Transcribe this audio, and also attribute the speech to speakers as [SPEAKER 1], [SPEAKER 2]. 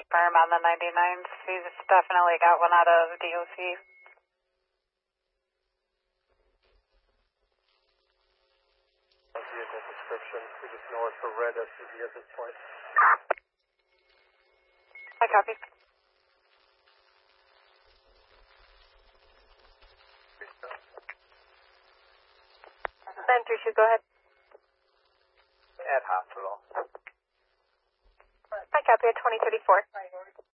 [SPEAKER 1] confirm on the 99s. He's definitely got one out of DOC.
[SPEAKER 2] Vehicle description. We just know it's a red SUV at this point.
[SPEAKER 1] I copy. 932, go ahead.
[SPEAKER 2] At hospital.
[SPEAKER 1] I copy at 2034.